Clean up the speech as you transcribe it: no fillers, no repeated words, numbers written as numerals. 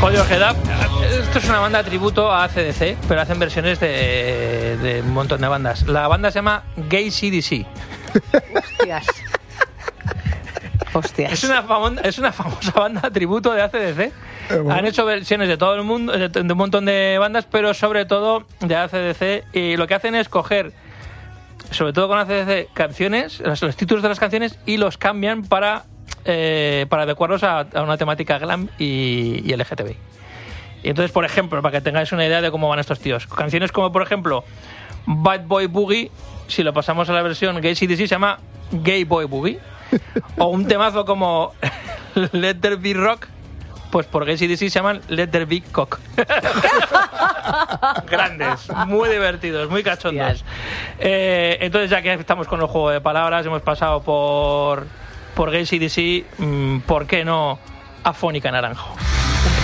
Hold Your Head Up. Esto es una banda tributo a AC/DC, pero hacen versiones de un montón de bandas. La banda se llama Gay CDC. Hostias. Es una famosa banda tributo de AC/DC. Bueno. Han hecho versiones de todo el mundo, de un montón de bandas, pero sobre todo de AC/DC. Y lo que hacen es coger, sobre todo con AC/DC, canciones, los títulos de las canciones, y los cambian para adecuarlos a una temática glam y LGTBI. Y entonces, por ejemplo, para que tengáis una idea de cómo van estos tíos, canciones como, por ejemplo, Bad Boy Boogie, si lo pasamos a la versión Gay CDC, se llama Gay Boy Boogie. O un temazo como Let There Be Rock, pues por Gay CDC se llaman Let There Be Cock. Grandes, muy divertidos, muy cachondos. Entonces, ya que estamos con el juego de palabras, hemos pasado por Gay CDC, ¿por qué no Afónica Naranjo?